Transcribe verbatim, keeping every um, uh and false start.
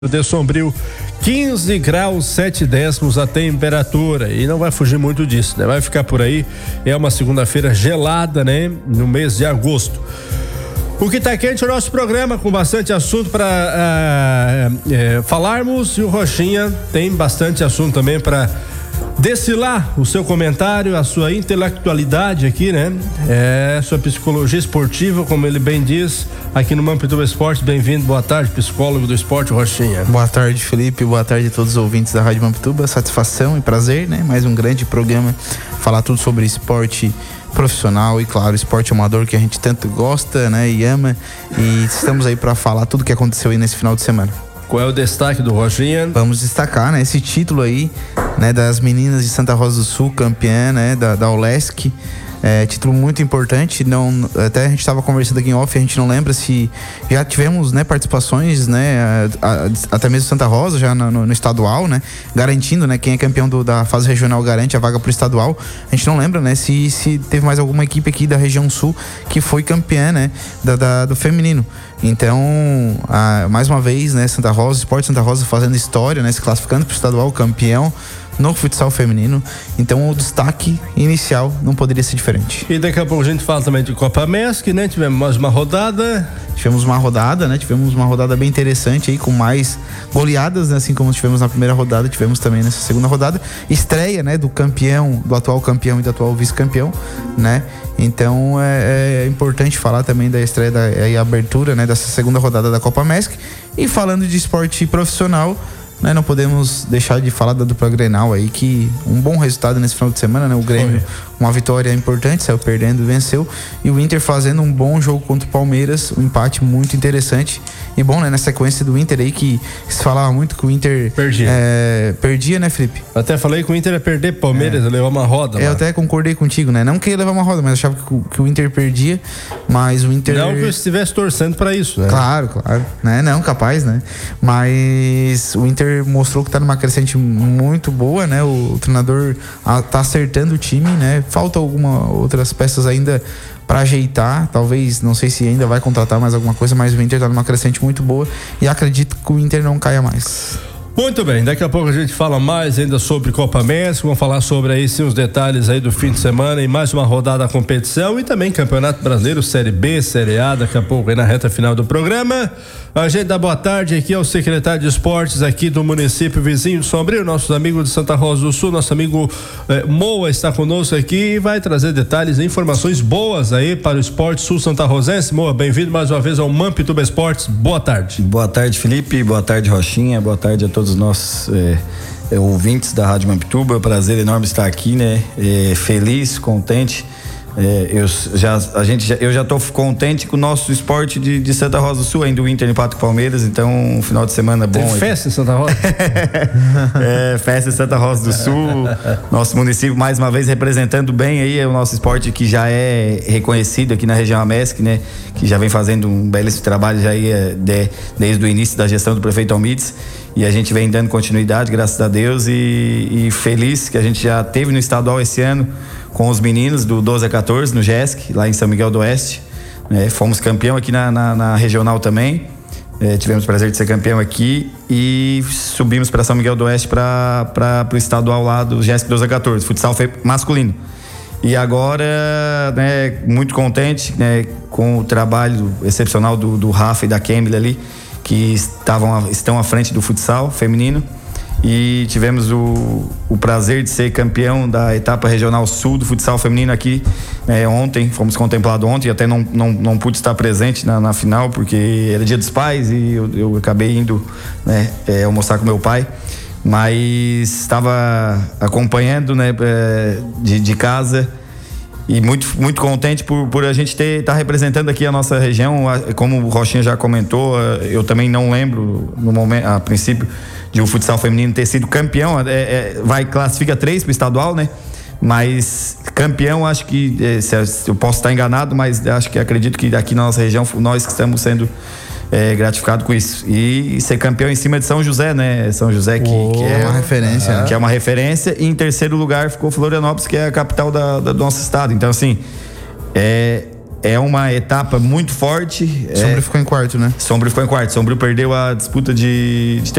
de Sombrio, quinze graus sete décimos a temperatura, e não vai fugir muito disso, né? Vai ficar por aí. É uma segunda-feira gelada, né? No mês de agosto. O que tá quente é o nosso programa, com bastante assunto para uh, é, falarmos, e o Rochinha tem bastante assunto também para destilar o seu comentário, a sua intelectualidade aqui, né? É, sua psicologia esportiva, como ele bem diz, aqui no Mampituba Esportes. Bem-vindo, boa tarde, psicólogo do esporte, Rochinha. Boa tarde, Felipe, boa tarde a todos os ouvintes da Rádio Mampituba. Satisfação e prazer, né? Mais um grande programa, falar tudo sobre esporte profissional e, claro, esporte amador, que a gente tanto gosta, né? E ama, e estamos aí para falar tudo o que aconteceu aí nesse final de semana. Qual é o destaque do Rochinha? Vamos destacar, né, esse título aí, né, das meninas de Santa Rosa do Sul, campeã, né, da, da Olesc. É, título muito importante. Não, até a gente estava conversando aqui em off, a gente não lembra se já tivemos, né, participações, né, a, a, até mesmo Santa Rosa já no, no, no estadual, né, garantindo, né, quem é campeão do, da fase regional garante a vaga pro estadual. A gente não lembra, né, se, se teve mais alguma equipe aqui da região sul que foi campeã, né, da, da, do feminino. Então, a, mais uma vez, né, Santa Rosa, Esporte Santa Rosa fazendo história, né, se classificando pro estadual, campeão no futsal feminino. Então o destaque inicial não poderia ser diferente. E daqui a pouco a gente fala também de Copa Mesc, né? Tivemos mais uma rodada. Tivemos uma rodada, né? Tivemos uma rodada bem interessante aí, com mais goleadas, né? Assim como tivemos na primeira rodada, tivemos também nessa segunda rodada. Estreia, né? Do campeão, do atual campeão e do atual vice-campeão, né? Então é, é importante falar também da estreia da, e a abertura, né? Dessa segunda rodada da Copa Mesc. E falando de esporte profissional, né, não podemos deixar de falar da dupla Grenal aí, que um bom resultado nesse final de semana, né? O Grêmio, foi uma vitória importante, saiu perdendo e venceu. E o Inter fazendo um bom jogo contra o Palmeiras, um empate muito interessante. E bom, né, na sequência do Inter aí, que se falava muito que o Inter perdia, é, perdia, né, Felipe? Até falei que o Inter ia perder Palmeiras, é. levou uma roda. É, eu até concordei contigo, né? Não que ia levar uma roda, mas achava que, que o Inter perdia, mas o Inter... Não que eu estivesse torcendo pra isso, né? Claro, claro, né? Não, capaz, né? Mas o Inter mostrou que tá numa crescente muito boa, né? O, o treinador a, tá acertando o time, né? Falta algumas outras peças ainda para ajeitar, talvez, não sei se ainda vai contratar mais alguma coisa, mas o Inter tá numa crescente muito boa e acredito que o Inter não caia mais. Muito bem, daqui a pouco a gente fala mais ainda sobre Copa Mesc, vamos falar sobre aí sim os detalhes aí do fim de semana e mais uma rodada da competição e também Campeonato Brasileiro, Série B, Série A, daqui a pouco aí na reta final do programa. A gente dá boa tarde aqui ao secretário de esportes aqui do município vizinho de Sombrio, nossos amigos de Santa Rosa do Sul, nosso amigo eh, Moa está conosco aqui e vai trazer detalhes e informações boas aí para o esporte sul Santa Rosense. Moa, bem-vindo mais uma vez ao Mampituba Esportes, boa tarde. Boa tarde, Felipe, boa tarde, Rochinha, boa tarde a todos os nossos eh, eh, ouvintes da Rádio Mampituba. Prazer enorme estar aqui, né? Eh, feliz, contente. Eh, eu já a gente já, eu já tô contente com o nosso esporte de, de Santa Rosa do Sul, ainda o Inter empata com o Palmeiras, então um final de semana bom. Tem festa em Santa Rosa? É, festa em Santa Rosa do Sul, nosso município mais uma vez representando bem aí o nosso esporte, que já é reconhecido aqui na região Amesc, né? Que já vem fazendo um belíssimo trabalho já aí de, desde o início da gestão do prefeito Almides. E a gente vem dando continuidade, graças a Deus, e, e feliz que a gente já teve no estadual esse ano com os meninos do doze a quatorze no GESC, lá em São Miguel do Oeste. É, fomos campeão aqui na, na, na regional também. É, tivemos o prazer de ser campeão aqui e subimos para São Miguel do Oeste para o estadual lá do GESC doze a quatorze, futsal masculino. E agora, né, muito contente, né, com o trabalho excepcional do, do Rafa e da Kemily ali, que estavam, estão à frente do futsal feminino, e tivemos o, o prazer de ser campeão da etapa regional sul do futsal feminino aqui, né, ontem, fomos contemplados ontem, até não, não, não pude estar presente na, na final, porque era dia dos pais e eu, eu acabei indo, né, é, almoçar com meu pai, mas estava acompanhando, né, é, de, de casa. E muito, muito contente por, por a gente ter tá representando aqui a nossa região. Como o Rochinha já comentou, eu também não lembro no momento, a princípio, de o futsal feminino ter sido campeão. É, é, vai, classifica três para o estadual, né? Mas campeão, acho que é, se eu posso estar enganado, mas acho que acredito que aqui na nossa região nós que estamos sendo é, gratificado com isso. E, e ser campeão em cima de São José, né? São José que, oh, que é uma referência. É, que é uma referência. E em terceiro lugar ficou Florianópolis, que é a capital da, da, do nosso estado. Então, assim, é, é uma etapa muito forte. Sombrio é, ficou em quarto, né? Sombrio ficou em quarto. Sombrio perdeu a disputa de, de